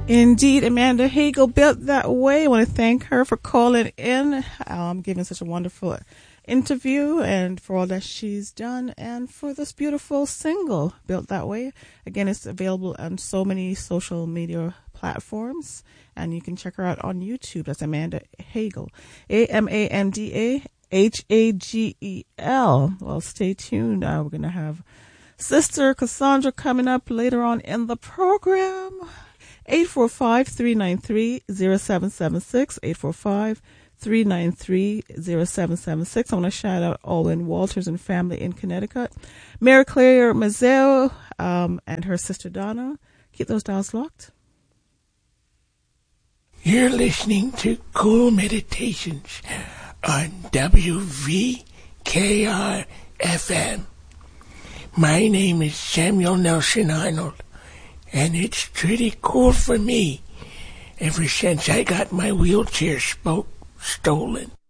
Indeed, Amanda Hagel, Built That Way. I want to thank her for calling in, giving such a wonderful interview, and for all that she's done, and for this beautiful single, Built That Way. Again, it's available on so many social media platforms, and you can check her out on YouTube. That's Amanda Hagel, AMANDAHAGEL. Well, stay tuned. We're going to have Sister Cassandra coming up later on in the program. 845-393-0776, 845-393-0776. I want to shout out Olin Walters and family in Connecticut. Mary Claire Mazzeo and her sister Donna. Keep those dials locked. You're listening to Cool Meditations on WVKR-FM. My name is Samuel Nelson Arnold. And it's pretty cool for me ever since I got my wheelchair stolen.